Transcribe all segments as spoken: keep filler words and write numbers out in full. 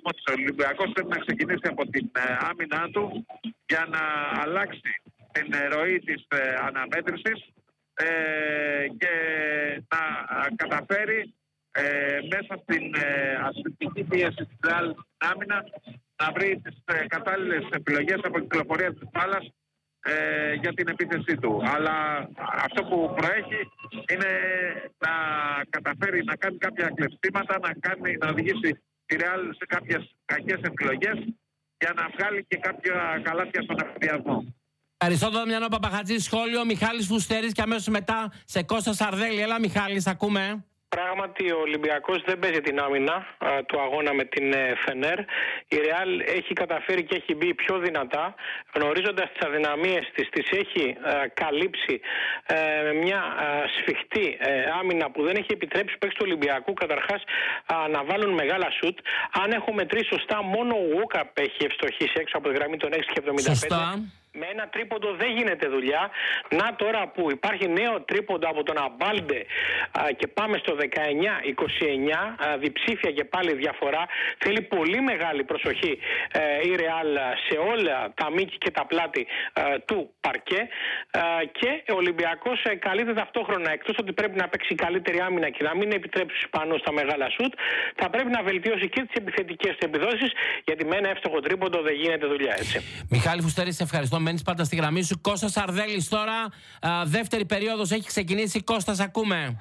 Ο Ολυμπιακός πρέπει να ξεκινήσει από την άμυνά του για να αλλάξει την ροή της αναμέτρησης ε, και να καταφέρει ε, μέσα στην ε, ασφυκτική πίεση της Ρεάλ άμυνα να βρει τις ε, κατάλληλες επιλογές από την κυκλοφορία της μπάλας ε, για την επίθεσή του. Αλλά αυτό που προέχει είναι να καταφέρει να κάνει κάποια κλεψίματα, να, κάνει, να οδηγήσει τη Ρεάλ σε κάποιες κακές επιλογές για να βγάλει και κάποια καλάθια στον αφιδιασμό. Ευχαριστώ τον Δαμιανό Παπαχατζή. Σχόλιο Μιχάλης Φουστέρης και αμέσως μετά σε Κώστα Σαρδέλη. Έλα Μιχάλη, σ' ακούμε. Πράγματι ο Ολυμπιακός δεν παίζει την άμυνα α, του αγώνα με την ε, Φενέρ. Η Ρεάλ έχει καταφέρει και έχει μπει πιο δυνατά, γνωρίζοντας τις αδυναμίες της, τις έχει α, καλύψει με μια α, σφιχτή ε, άμυνα που δεν έχει επιτρέψει στους παίκτες του Ολυμπιακού καταρχάς α, να βάλουν μεγάλα σουτ. Αν έχω μετρήσει σωστά, μόνο ο Γούκαπ έχει ευστοχήσει έξω από τη γραμμή των έξι και εβδομήντα πέντε. Σωστά. Με ένα τρίποντο δεν γίνεται δουλειά. Να τώρα που υπάρχει νέο τρίποντο από τον Αμπάλντε α, και πάμε στο δεκαεννιά είκοσι εννιά, α, διψήφια και πάλι διαφορά. Θέλει πολύ μεγάλη προσοχή ε, η Ρεάλ σε όλα τα μήκη και τα πλάτη α, του παρκέ α, και ο Ολυμπιακός ε, καλείται ταυτόχρονα, εκτός ότι πρέπει να παίξει καλύτερη άμυνα και να μην επιτρέψει στους Ισπανούς τα μεγάλα σουτ, θα πρέπει να βελτιώσει και τις επιθετικές του επιδόσεις, γιατί με ένα εύστοχο τρίποντο δεν γίνεται δουλειά, έτσι. Μιχάλη Φουστέρη, σε ευχαριστώ. Μένεις πάντα στη γραμμή σου. Κώστας Σαρδέλης τώρα. Α, δεύτερη περίοδος έχει ξεκινήσει. Κώστας, ακούμε.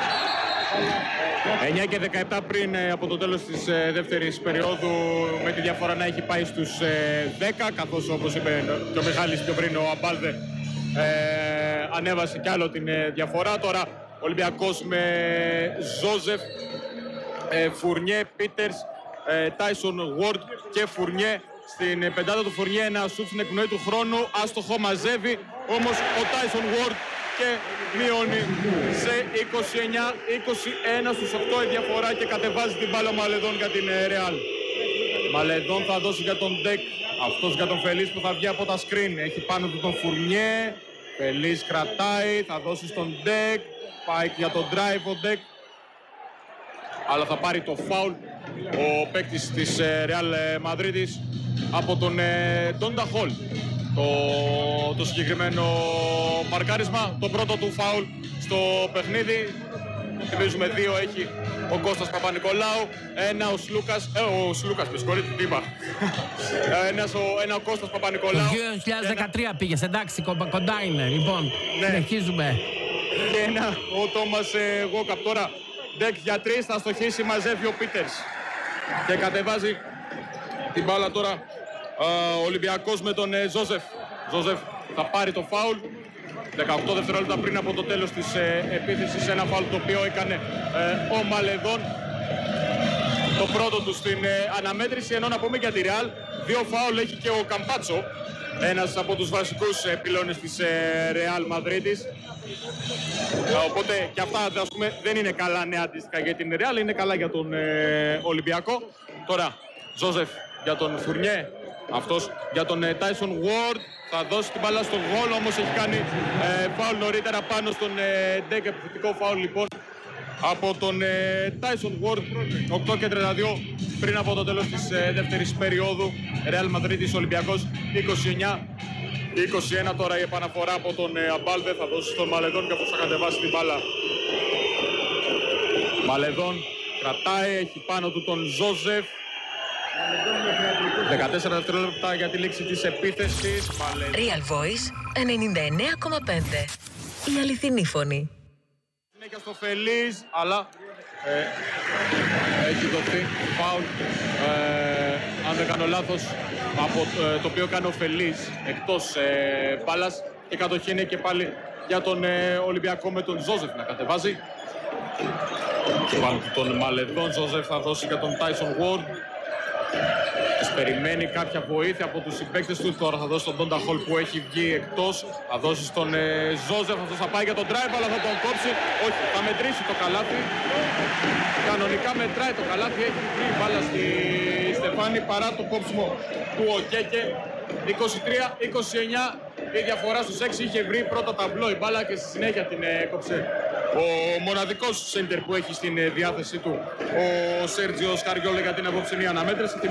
εννιά και δεκαεπτά πριν ε, από το τέλος της ε, δεύτερης περίοδου, με τη διαφορά να έχει πάει στους ε, δέκα, καθώς όπως είπε και ο Μιχάλης πιο πριν, ο Αμπάλδε ε, ανέβασε κι άλλο την ε, διαφορά. Τώρα ο Ολυμπιακός με Ζόζεφ, ε, Φουρνιέ, Πίτερς, ε, Τάισον, Γουόρντ και Φουρνιέ. Στην πεντάδα του Φουρνιέ ένα σουτ στην εκπνοή του χρόνου, άστοχο, μαζεύει όμως ο Τάισον Γουόρντ και μειώνει σε είκοσι εννιά είκοσι ένα στους οκτώ η διαφορά και κατεβάζει την μπάλα ο Μαλεδόν για την Ρεάλ. Μαλεδόν θα δώσει για τον Ντεκ, αυτός για τον Φελής που θα βγει από τα screen. Έχει πάνω του τον Φουρνιέ, Φελής κρατάει, θα δώσει στον Ντεκ, πάει για τον drive ο Ντεκ, αλλά θα πάρει το φάουλ ο παίκτης της Ρεάλ Μαδρίτης από τον Ντόντα Χολ. Το, το συγκεκριμένο μαρκάρισμα, το πρώτο του φάουλ στο παιχνίδι. Θυμίζουμε δύο έχει ο Κώστας Παπα-Νικολάου, ένα ο Σλούκας, ε, ο Σλούκας, με συγχωρείτε, τι είπα. Ένας ο, ένα ο Κώστας Παπα-Νικολάου. Το δύο χιλιάδες δεκατρία ένα... πήγες, εντάξει, κοντά είναι, λοιπόν, ναι. Συνεχίζουμε. Και ένα ο Τόμας ε, Γόκαπ. Τώρα Ντεκ για τρεις, θα στοχίσει, μαζεύει ο Πίτερς και κατεβάζει την μπάλα τώρα ο Ολυμπιακός με τον ε, Ζόζεφ. Ζόζεφ θα πάρει το φάουλ δεκαοκτώ δευτερόλεπτα πριν από το τέλος της ε, επίθεσης, ένα φάουλ το οποίο έκανε ε, ο Μαλεδόν, το πρώτο του στην ε, αναμέτρηση. Ενώ να πούμε για τη Ρεάλ, δύο φάουλ έχει και ο Καμπάτσο, ένας από τους βασικούς ε, πυλώνες της Ρεάλ Μαδρίτης. Ε, οπότε και αυτά, ας πούμε, δεν είναι καλά νέα αντίστοιχα για την Ρεάλ, είναι καλά για τον ε, Ολυμπιακό. Τώρα Ζόζεφ για τον Φουρνιέ, αυτός για τον Τάισον Γουόρντ, θα δώσει την μπάλα στον γόλ, όμως έχει κάνει ε, φάουλ νωρίτερα πάνω στον Ντεκ, ε, επιθετικό φάουλ λοιπόν από τον Τάισον Γουόρντ. Οκτώ και τριάντα δύο πριν από το τέλος της ε, δεύτερης περίοδου. Ρεάλ Μαδρίτης Ολυμπιακός είκοσι εννιά είκοσι ένα. Τώρα η επαναφορά από τον ε, Αμπάλδε, θα δώσει στον Μαλεδόν και αυτός θα κατεβάσει την μπάλα. Μαλεδόν κρατάει, έχει πάνω του τον Ζόζεφ. δεκατέσσερα δευτερόλεπτα για τη λήξη της επίθεσης. Real Voice ενενήντα εννέα κόμμα πέντε. Η αληθινή φωνή. Συνέχεια στο Φελής, αλλά ε, έχει δοθεί φάουλ, ε, αν δεν κάνω λάθος, από ε, το οποίο κάνει ο Φελής εκτός ε, μπάλας, και κατοχή είναι και πάλι για τον ε, Ολυμπιακό με τον Ζόζεφ να κατεβάζει. Πάνω τον Μαλεδόν, Ζόζεφ θα δώσει για τον Τάισον Γουόρντ. Περιμένει κάποια βοήθεια από τους συμπαίκτες του. Τώρα θα δώσει τον Ντόντα Χολ που έχει βγει εκτός. Θα δώσει στον ε, Ζόζεφ. Αυτός θα πάει για τον drive, αλλά θα τον κόψει. Όχι, θα μετρήσει το καλάθι. Κανονικά μετράει το καλάθι. Έχει βγει μπάλα στη Στεφάνη παρά το κόψιμο του Οκέκε. είκοσι τρία είκοσι εννιά η διαφορά στους έξι. Είχε βρει πρώτα ταμπλό η μπάλα και στη συνέχεια την έκοψε ο μοναδικός σέντερ που έχει στην διάθεσή του ο Σέρτζιο Σκαριόλε για την απόψινή αναμέτρηση.